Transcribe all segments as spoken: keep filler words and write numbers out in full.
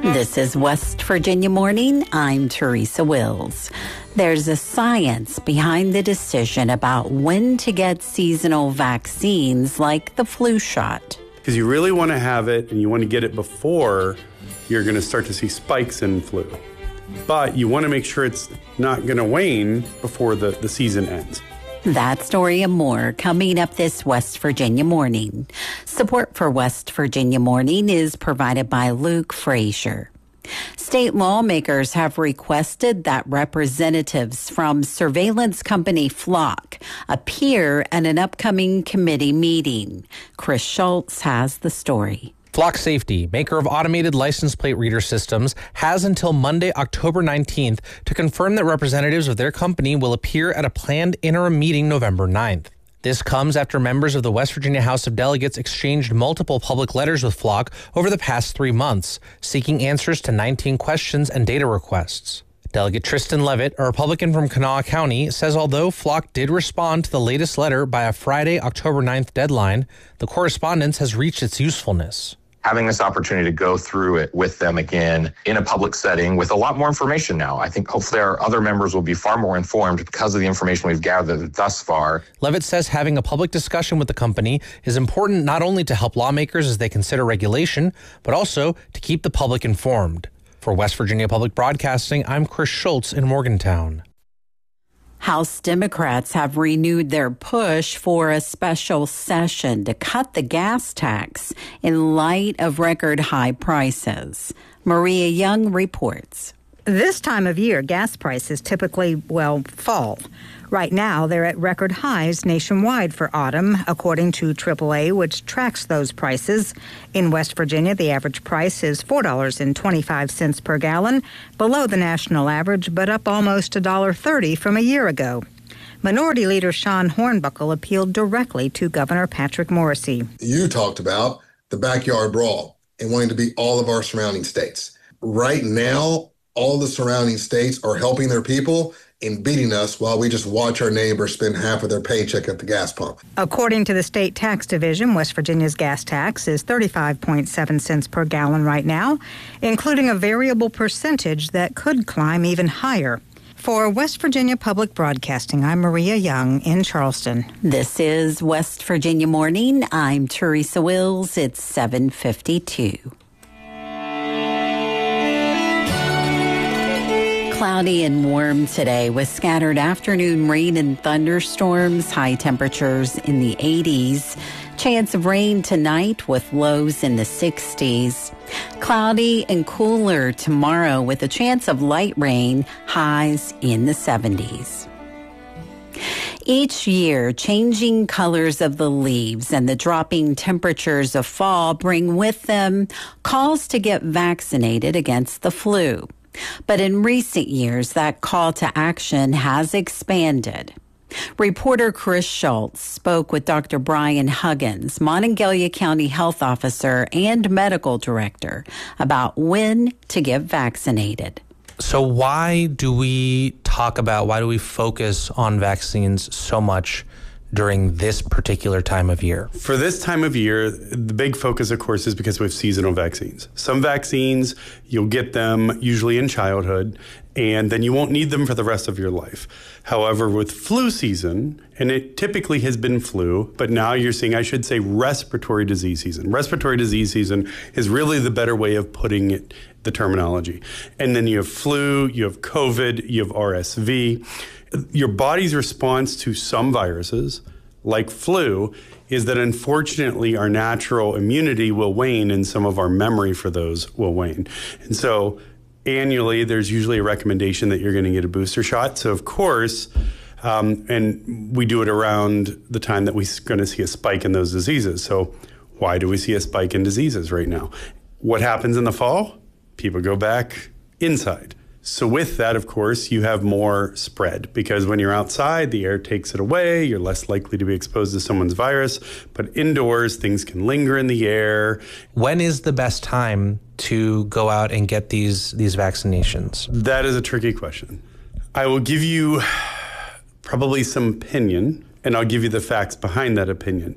This is West Virginia Morning. I'm Teresa Wills. There's a science behind the decision about when to get seasonal vaccines like the flu shot. Because you really want to have it and you want to get it before you're going to start to see spikes in flu. But you want to make sure it's not going to wane before the, the season ends. That story and more coming up this West Virginia Morning. Support for West Virginia Morning is provided by Luke Frazier. State lawmakers have requested that representatives from surveillance company Flock appear at an upcoming committee meeting. Chris Schultz has the story. Flock Safety, maker of automated license plate reader systems, has until Monday, October nineteenth to confirm that representatives of their company will appear at a planned interim meeting November ninth. This comes after members of the West Virginia House of Delegates exchanged multiple public letters with Flock over the past three months, seeking answers to nineteen questions and data requests. Delegate Tristan Levitt, a Republican from Kanawha County, says although Flock did respond to the latest letter by a Friday, October ninth deadline, the correspondence has reached its usefulness. Having this opportunity to go through it with them again in a public setting with a lot more information now. I think hopefully our other members will be far more informed because of the information we've gathered thus far. Levitt says having a public discussion with the company is important not only to help lawmakers as they consider regulation, but also to keep the public informed. For West Virginia Public Broadcasting, I'm Chris Schultz in Morgantown. House Democrats have renewed their push for a special session to cut the gas tax in light of record high prices. Maria Young reports. This time of year, gas prices typically, well, fall. Right now, they're at record highs nationwide for autumn, according to triple A, which tracks those prices. In West Virginia, the average price is four dollars and twenty-five cents per gallon, below the national average, but up almost one dollar thirty from a year ago. Minority Leader Sean Hornbuckle appealed directly to Governor Patrick Morrisey. You talked about the backyard brawl and wanting to beat all of our surrounding states. Right now, all the surrounding states are helping their people in beating us while we just watch our neighbors spend half of their paycheck at the gas pump. According to the State Tax Division, West Virginia's gas tax is thirty-five point seven cents per gallon right now, including a variable percentage that could climb even higher. For West Virginia Public Broadcasting, I'm Maria Young in Charleston. This is West Virginia Morning. I'm Teresa Wills. It's seven fifty-two. Cloudy and warm today with scattered afternoon rain and thunderstorms, high temperatures in the eighties. Chance of rain tonight with lows in the sixties. Cloudy and cooler tomorrow with a chance of light rain, highs in the seventies. Each year, changing colors of the leaves and the dropping temperatures of fall bring with them calls to get vaccinated against the flu. But in recent years, that call to action has expanded. Reporter Chris Schultz spoke with Doctor Brian Huggins, Monongalia County Health Officer and Medical Director, about when to get vaccinated. So why do we talk about, why do we focus on vaccines so much during this particular time of year? For this time of year, the big focus, of course, is because we have seasonal vaccines. Some vaccines, you'll get them usually in childhood, and then you won't need them for the rest of your life. However, with flu season, and it typically has been flu, but now you're seeing, I should say, respiratory disease season. Respiratory disease season is really the better way of putting it, the terminology. And then you have flu, you have COVID, you have R S V. Your body's response to some viruses, like flu, is that unfortunately our natural immunity will wane and some of our memory for those will wane. And so annually, there's usually a recommendation that you're going to get a booster shot. So of course, um, and we do it around the time that we're going to see a spike in those diseases. So why do we see a spike in diseases right now? What happens in the fall? People go back inside. So with that, of course, you have more spread because when you're outside, the air takes it away. You're less likely to be exposed to someone's virus. But indoors, things can linger in the air. When is the best time to go out and get these these vaccinations? That is a tricky question. I will give you probably some opinion, and I'll give you the facts behind that opinion.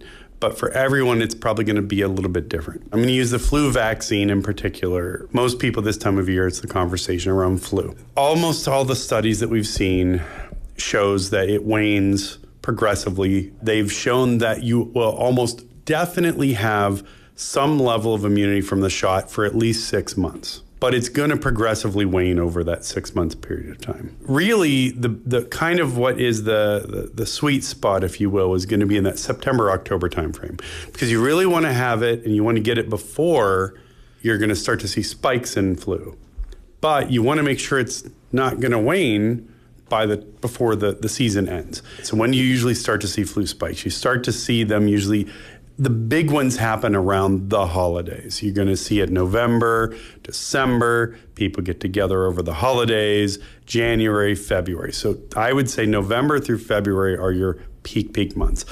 but for everyone, it's probably going to be a little bit different. I'm going to use the flu vaccine in particular. Most people this time of year, it's the conversation around flu. Almost all the studies that we've seen shows that it wanes progressively. They've shown that you will almost definitely have some level of immunity from the shot for at least six months. But it's going to progressively wane over that six months period of time. Really, the the kind of what is the, the, the sweet spot, if you will, is going to be in that September, October timeframe. Because you really want to have it and you want to get it before you're going to start to see spikes in flu. But you want to make sure it's not going to wane by the before the, the season ends. So when you usually start to see flu spikes, you start to see them usually. The big ones happen around the holidays. You're going to see it November, December. People get together over the holidays, January, February. So I would say November through February are your peak, peak months.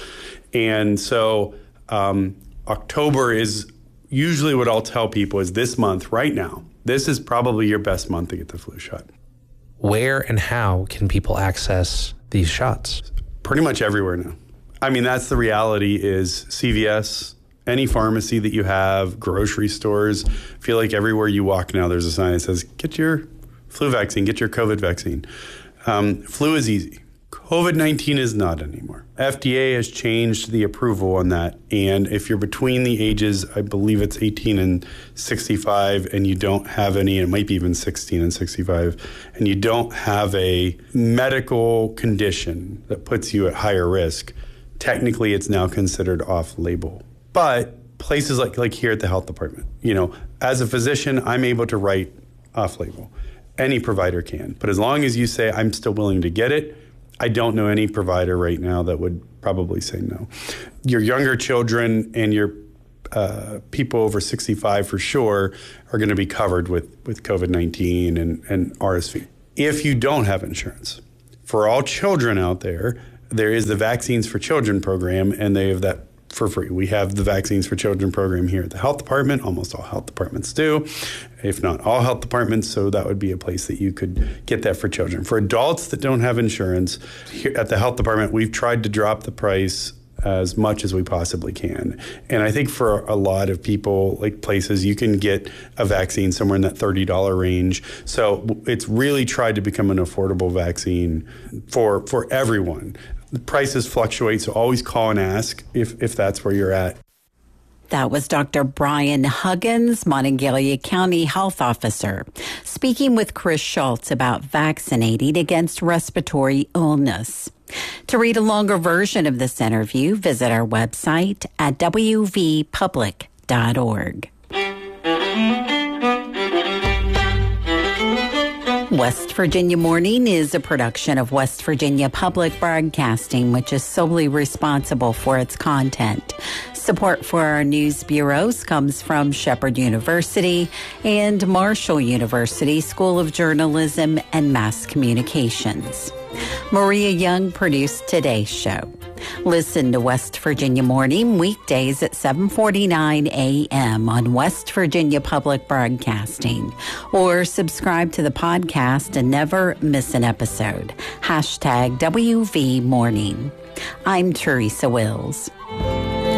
And so um, October is usually what I'll tell people is this month right now. This is probably your best month to get the flu shot. Where and how can people access these shots? Pretty much everywhere now. I mean, that's the reality is C V S, any pharmacy that you have, grocery stores. I feel like everywhere you walk now, there's a sign that says, get your flu vaccine, get your COVID vaccine. Um, flu is easy. COVID nineteen is not anymore. F D A has changed the approval on that. And if you're between the ages, I believe it's eighteen and sixty-five, and you don't have any, it might be even sixteen and sixty-five, and you don't have a medical condition that puts you at higher risk, technically, it's now considered off-label. But places like like here at the health department, you know, as a physician, I'm able to write off-label. Any provider can. But as long as you say, I'm still willing to get it, I don't know any provider right now that would probably say no. Your younger children and your uh, people over sixty-five for sure are going to be covered with, with COVID nineteen and, and R S V. If you don't have insurance, for all children out there, there is the Vaccines for Children program, and they have that for free. We have the Vaccines for Children program here at the health department. Almost all health departments do, if not all health departments. So that would be a place that you could get that for children. For adults that don't have insurance, here at the health department, we've tried to drop the price as much as we possibly can. And I think for a lot of people, like places, you can get a vaccine somewhere in that thirty dollars range. So it's really tried to become an affordable vaccine for for everyone. The prices fluctuate, so always call and ask if, if that's where you're at. That was Doctor Brian Huggins, Monongalia County Health Officer, speaking with Chris Schultz about vaccinating against respiratory illness. To read a longer version of this interview, visit our website at w v public dot org. West Virginia Morning is a production of West Virginia Public Broadcasting, which is solely responsible for its content. Support for our news bureaus comes from Shepherd University and Marshall University School of Journalism and Mass Communications. Maria Young produced today's show. Listen to West Virginia Morning weekdays at seven forty-nine a.m. on West Virginia Public Broadcasting, or subscribe to the podcast and never miss an episode. Hashtag W V Morning. I'm Teresa Wills.